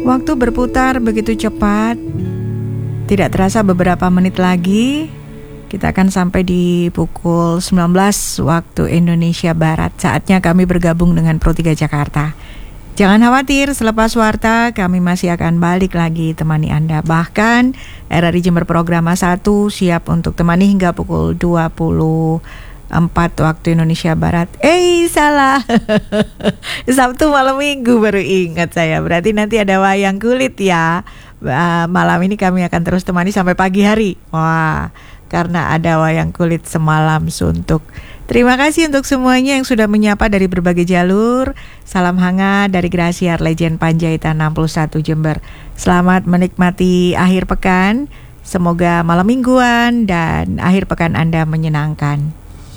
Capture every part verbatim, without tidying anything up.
Waktu berputar begitu cepat. Tidak terasa beberapa menit lagi kita akan sampai di pukul sembilan belas waktu Indonesia Barat. Saatnya kami bergabung dengan Pro tiga Jakarta. Jangan khawatir, selepas warta kami masih akan balik lagi temani Anda. Bahkan R R I Jember Programa satu siap untuk temani hingga pukul dua puluh empat waktu Indonesia Barat. Eh salah Sabtu malam minggu baru ingat saya. Berarti nanti ada wayang kulit ya. uh, Malam ini kami akan terus temani sampai pagi hari. Wah, karena ada wayang kulit semalam suntuk. Terima kasih untuk semuanya yang sudah menyapa dari berbagai jalur. Salam hangat dari Grasiar Legend Panjaitan enam puluh satu Jember. Selamat menikmati akhir pekan. Semoga malam mingguan dan akhir pekan Anda menyenangkan.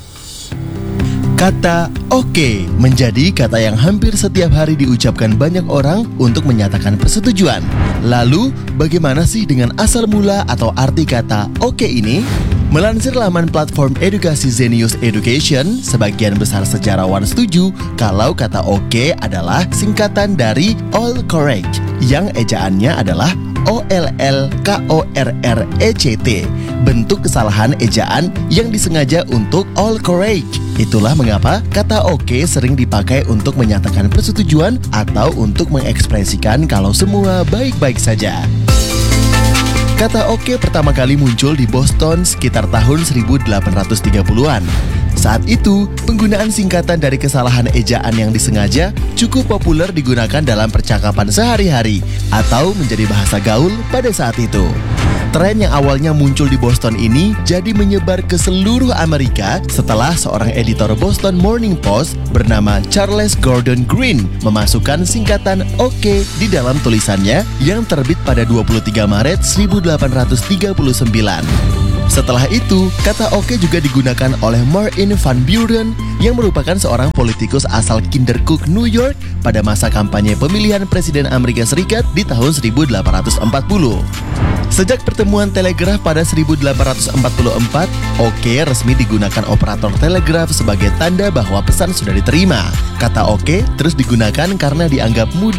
Kata oke menjadi kata yang hampir setiap hari diucapkan banyak orang untuk menyatakan persetujuan. Lalu, bagaimana sih dengan asal mula atau arti kata oke ini? Melansir laman platform edukasi Zenius Education, sebagian besar sejarawan setuju kalau kata oke adalah singkatan dari all correct, yang ejaannya adalah O L L K O R R E C T, bentuk kesalahan ejaan yang disengaja untuk all correct. Itulah mengapa kata oke sering dipakai untuk menyatakan persetujuan atau untuk mengekspresikan kalau semua baik-baik saja. Kata oke pertama kali muncul di Boston sekitar tahun seribu delapan ratus tiga puluhan. Saat itu, penggunaan singkatan dari kesalahan ejaan yang disengaja cukup populer digunakan dalam percakapan sehari-hari atau menjadi bahasa gaul pada saat itu. Tren yang awalnya muncul di Boston ini jadi menyebar ke seluruh Amerika setelah seorang editor Boston Morning Post bernama Charles Gordon Green memasukkan singkatan oke di dalam tulisannya yang terbit pada dua puluh tiga Maret seribu delapan ratus tiga puluh sembilan. Setelah itu, kata oke juga digunakan oleh Martin Van Buren yang merupakan seorang politikus asal Kinderhook, New York pada masa kampanye pemilihan Presiden Amerika Serikat di tahun seribu delapan ratus empat puluh. Sejak pertemuan telegraf pada seribu delapan ratus empat puluh empat, oke resmi digunakan operator telegraf sebagai tanda bahwa pesan sudah diterima. Kata oke terus digunakan karena dianggap mudah